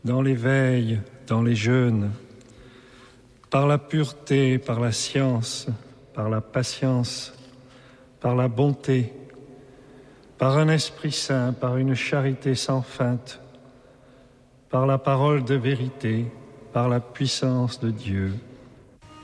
dans les veilles, dans les jeûnes, par la pureté, par la science, par la patience, par la bonté, par un esprit saint, par une charité sans feinte, par la parole de vérité, par la puissance de Dieu,